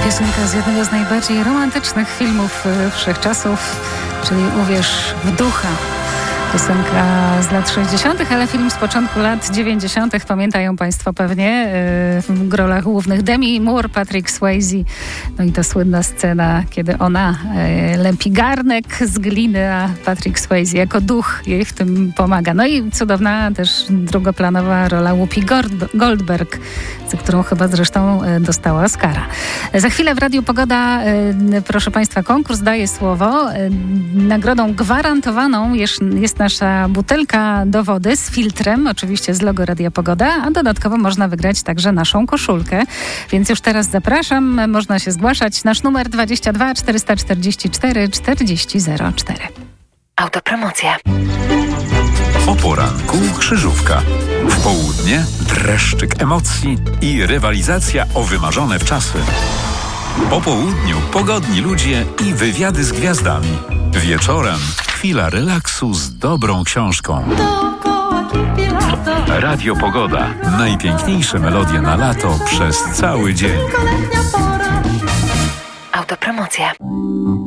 Piosenka z jednego z najbardziej romantycznych filmów wszechczasów, czyli Uwierz w ducha. Piosenka z lat 60., ale film z początku lat 90. Pamiętają Państwo pewnie w rolach głównych Demi Moore, Patrick Swayze. No i ta słynna scena, kiedy ona lepi garnek z gliny, a Patrick Swayze jako duch jej w tym pomaga. No i cudowna też drugoplanowa rola Whoopi Goldberg, za którą chyba zresztą dostała Oscara. Za chwilę w Radiu Pogoda, proszę Państwa, konkurs daje słowo. Nagrodą gwarantowaną jest nasza butelka do wody z filtrem, oczywiście z logo Radia Pogoda, a dodatkowo można wygrać także naszą koszulkę. Więc już teraz zapraszam, można się zgłaszać. Nasz numer 22 444 4004. Autopromocja. O poranku krzyżówka. W południe dreszczyk emocji i rywalizacja o wymarzone wczasy. Po południu pogodni ludzie i wywiady z gwiazdami. Wieczorem chwila relaksu z dobrą książką. Radio Pogoda. Najpiękniejsze melodie na lato przez cały dzień. Autopromocja.